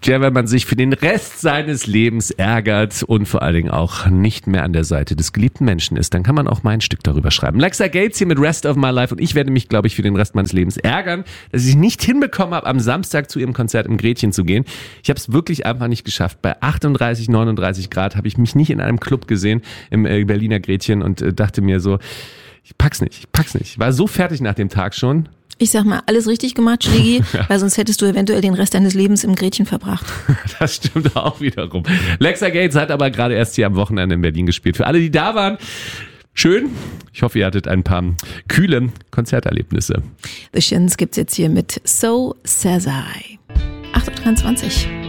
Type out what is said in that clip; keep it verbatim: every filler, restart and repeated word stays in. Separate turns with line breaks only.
Ja, wenn man sich für den Rest seines Lebens ärgert und vor allen Dingen auch nicht mehr an der Seite des geliebten Menschen ist, dann kann man auch mal ein Stück darüber schreiben. Lexa Gates hier mit Rest of My Life und ich werde mich, glaube ich, für den Rest meines Lebens ärgern, dass ich nicht hinbekommen habe, am Samstag zu ihrem Konzert im Gretchen zu gehen. Ich habe es wirklich einfach nicht geschafft. Bei achtunddreißig, neununddreißig Grad habe ich mich nicht in einem Club gesehen, im Berliner Gretchen und dachte mir so, ich pack's nicht, ich pack's nicht. Ich war so fertig nach dem Tag schon.
Ich sag mal, alles richtig gemacht, Schlägi, ja. Weil sonst hättest du eventuell den Rest deines Lebens im Gretchen verbracht.
Das stimmt auch wiederum. Lexa Gates hat aber gerade erst hier am Wochenende in Berlin gespielt. Für alle, die da waren, schön. Ich hoffe, ihr hattet ein paar kühle Konzerterlebnisse.
The Shins gibt's jetzt hier mit So Says I. acht Uhr dreiundzwanzig.